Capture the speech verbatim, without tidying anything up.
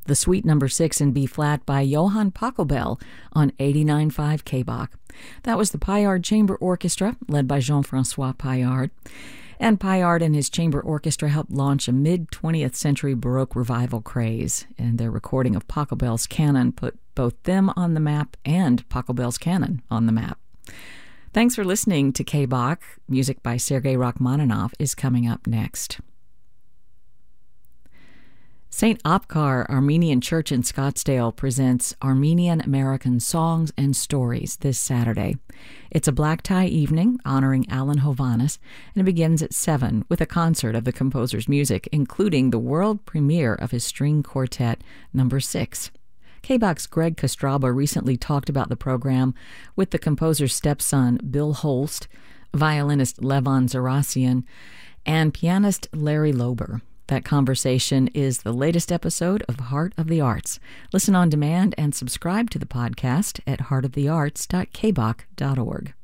the Suite Number six in B-flat by Johann Pachelbel on eighty-nine point five K B O C. That was the Paillard Chamber Orchestra, led by Jean-François Paillard. And Paillard and his chamber orchestra helped launch a mid-twentieth century Baroque revival craze, and their recording of Pachelbel's canon put both them on the map and Pachelbel's canon on the map. Thanks for listening to K B O C. Music by Sergei Rachmaninoff is coming up next. Saint Ophkar Armenian Church in Scottsdale presents Armenian American Songs and Stories this Saturday. It's a black tie evening honoring Alan Hovhannes, and it begins at seven with a concert of the composer's music, including the world premiere of his string quartet, number six. K B O C's Greg Kostraba recently talked about the program with the composer's stepson, Bill Holst, violinist Levon Zarassian, and pianist Larry Lober. That conversation is the latest episode of Heart of the Arts. Listen on demand and subscribe to the podcast at heart of the arts dot k b o c dot org.